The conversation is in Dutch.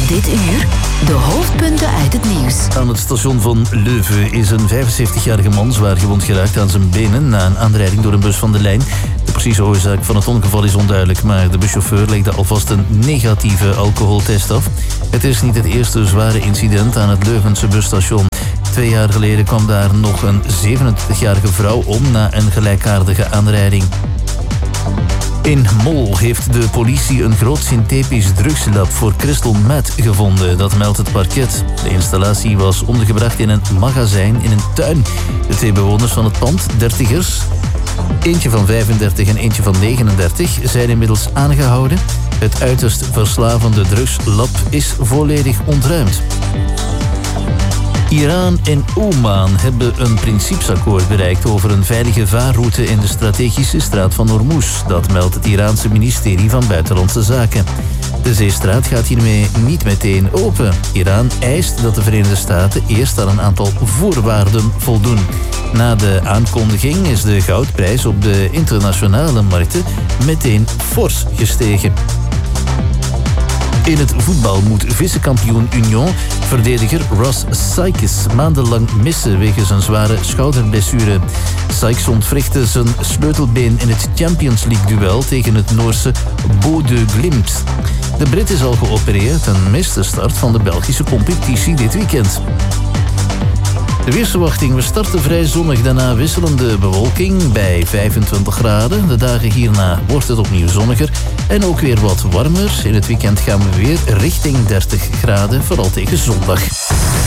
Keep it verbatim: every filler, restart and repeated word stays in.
Dit uur de hoofdpunten uit het nieuws. Aan het station van Leuven is een vijfenzeventigjarige man zwaar gewond geraakt aan zijn benen na een aanrijding door een bus van de lijn. De precieze oorzaak van het ongeval is onduidelijk, maar de buschauffeur legde alvast een negatieve alcoholtest af. Het is niet het eerste zware incident aan het Leuvense busstation. Twee jaar geleden kwam daar nog een zevenentwintigjarige vrouw om na een gelijkaardige aanrijding. In Mol heeft de politie een groot synthetisch drugslab voor crystal meth gevonden. Dat meldt het parket. De installatie was ondergebracht in een magazijn in een tuin. De twee bewoners van het pand, dertigers, eentje van vijfendertig en eentje van negenendertig, zijn inmiddels aangehouden. Het uiterst verslavende drugslab is volledig ontruimd. Iran en Oman hebben een principesakkoord bereikt over een veilige vaarroute in de strategische straat van Hormuz. Dat meldt het Iraanse ministerie van Buitenlandse Zaken. De zeestraat gaat hiermee niet meteen open. Iran eist dat de Verenigde Staten eerst aan een aantal voorwaarden voldoen. Na de aankondiging is de goudprijs op de internationale markten meteen fors gestegen. In het voetbal moet vice-kampioen Union verdediger Ross Sykes maandenlang missen wegens een zware schouderblessure. Sykes ontwrichtte zijn sleutelbeen in het Champions League-duel tegen het Noorse Bodø Glimt. De Brit is al geopereerd en mist de start van de Belgische competitie dit weekend. De weersverwachting: we starten vrij zonnig, daarna wisselende bewolking bij vijfentwintig graden. De dagen hierna wordt het opnieuw zonniger en ook weer wat warmer. In het weekend gaan we weer richting dertig graden, vooral tegen zondag.